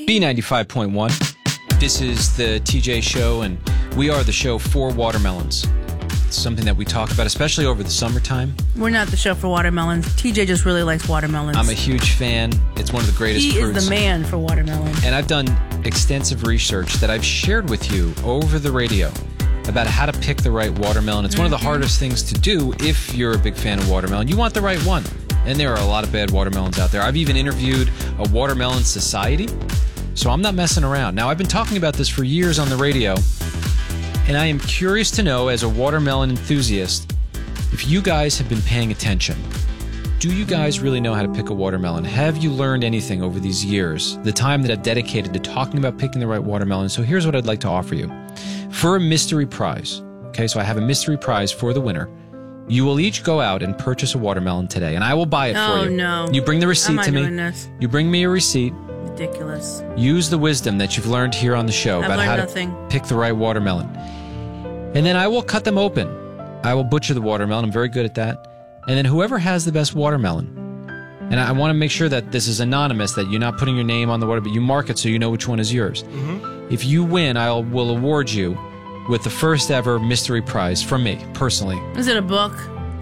B95.1. This is the TJ Show, and we are the show for watermelons. It's something that we talk about, especially over the summertime. We're not the show for watermelons. TJ just really likes watermelons. I'm a huge fan. It's one of the greatest fruits. He is the man for watermelon. And I've done extensive research that I've shared with you over the radio about how to pick the right watermelon. It's one of the hardest things to do if you're a big fan of watermelon. You want the right one. And there are a lot of bad watermelons out there. I've even interviewed a watermelon society, so I'm not messing around. Now, I've been talking about this for years on the radio, and I am curious to know, as a watermelon enthusiast, if you guys have been paying attention. Do you guys really know how to pick a watermelon? Have you learned anything over these years, the time that I've dedicated to talking about picking the right watermelon? So here's what I'd like to offer you. For a mystery prize, okay, so I have a mystery prize for the winner. You will each go out and purchase a watermelon today, and I will buy it for you. Oh, no. You bring the receipt to me. Doing this? You bring me a receipt. Ridiculous. Use the wisdom that you've learned here on the show about how to pick the right watermelon. And then I will cut them open. I will butcher the watermelon. I'm very good at that. And then whoever has the best watermelon, and I want to make sure that this is anonymous, that you're not putting your name on the water, but you mark it so you know which one is yours. If you win, I will award you with the first ever mystery prize from me, personally. Is it a book?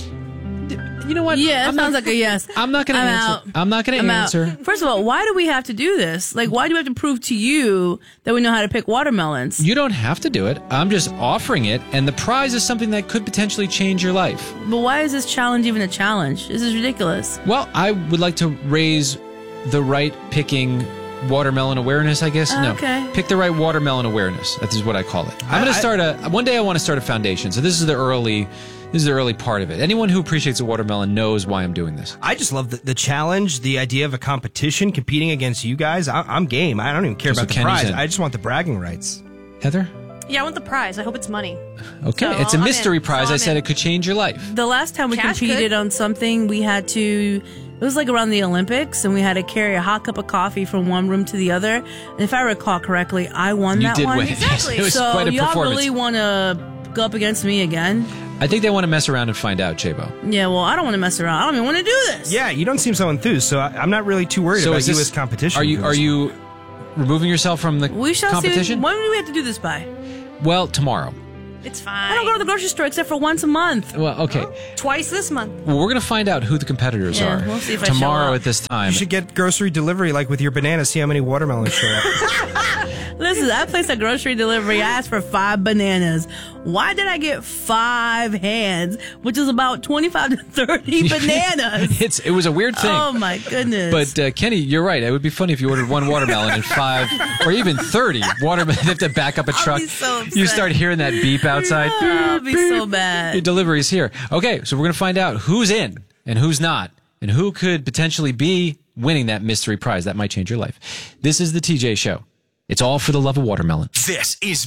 You know what? Yeah, that sounds like a yes. I'm not going to answer. I'm not going to answer. First of all, why do we have to do this? Like, why do we have to prove to you that we know how to pick watermelons? You don't have to do it. I'm just offering it, and the prize is something that could potentially change your life. But why is this challenge even a challenge? This is ridiculous. Well, I would like to raise the right picking watermelon awareness, I guess. Okay. Pick the right watermelon awareness. That is what I call it. I'm going to start one day I want to start a foundation. So this is the early part of it. Anyone who appreciates a watermelon knows why I'm doing this. I just love the challenge, the idea of a competition, competing against you guys. I'm game. I don't even care about the prize. I just want the bragging rights. Heather? Yeah, I want the prize. I hope it's money. Okay, it's a mystery prize. I said it could change your life. The last time we competed on something, we had to... It was like around the Olympics, and we had to carry a hot cup of coffee from one room to the other. And if I recall correctly, I won that one. You did win. Exactly. It was quite a performance. Y'all really want to go up against me again? I think they want to mess around and find out, Chabo. Yeah, well, I don't want to mess around. I don't even want to do this. Yeah, you don't seem so enthused, so I'm not really too worried about you as competition. Are you removing yourself from the we shall competition? See. When do we have to do this by? Well, tomorrow. It's fine. I don't go to the grocery store except for once a month. Well, okay. Twice this month. Well, we're going to find out who the competitors are we'll see if tomorrow I show up. at this time. You should get grocery delivery like with your bananas, see how many watermelons show up. Listen, I placed a grocery delivery. I asked for 5 bananas. Why did I get 5 hands, which is about 25 to 30 bananas? It was a weird thing. Oh, my goodness. But, Kenny, you're right. It would be funny if you ordered 1 watermelon and 5 or even 30 watermelon. You have to back up a truck. I'll be so upset. You start hearing that beep outside. I'll be so bad. Your delivery's here. Okay, so we're going to find out who's in and who's not and who could potentially be winning that mystery prize. That might change your life. This is the TJ Show. It's all for the love of watermelon. This is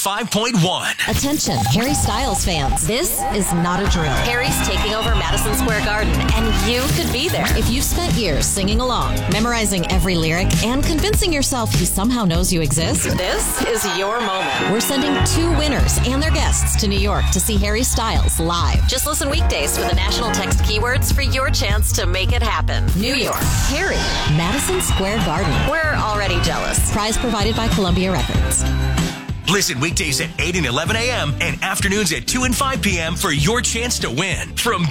B95.1. Attention, Harry Styles fans. This is not a drill. Harry's taking over Madison Square Garden, and you could be there. If you've spent years singing along, memorizing every lyric, and convincing yourself he somehow knows you exist, this is your moment. We're sending 2 winners and their guests to New York to see Harry Styles live. Just listen weekdays for the national text keywords for your chance to make it happen. New York, Harry, Madison Square Garden. We're already jealous. Prize provided by Columbia Records. Listen weekdays at 8 and 11 a.m. and afternoons at 2 and 5 p.m. for your chance to win from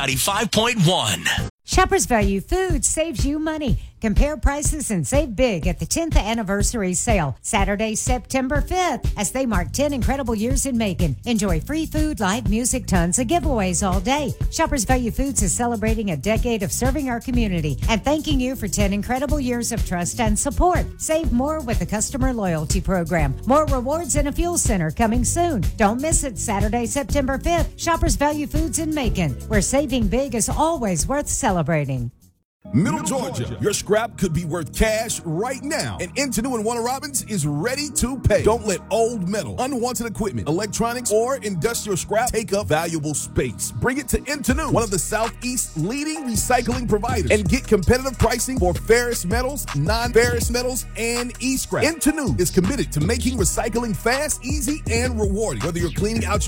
B95.1. Shoppers Value Foods saves you money. Compare prices and save big at the 10th anniversary sale, Saturday, September 5th, as they mark 10 incredible years in Macon. Enjoy free food, live music, tons of giveaways all day. Shoppers Value Foods is celebrating a decade of serving our community and thanking you for 10 incredible years of trust and support. Save more with the customer loyalty program. More rewards and a fuel center coming soon. Don't miss it, Saturday, September 5th. Shoppers Value Foods in Macon, where saving big is always worth celebrating. Middle Georgia, your scrap could be worth cash right now, and Intenu and Warner Robins is ready to pay. Don't let old metal, unwanted equipment, electronics, or industrial scrap take up valuable space. Bring it to Intenu, one of the Southeast's leading recycling providers, and get competitive pricing for ferrous metals, non-ferrous metals, and e-scrap. Intenu is committed to making recycling fast, easy, and rewarding. Whether you're cleaning out your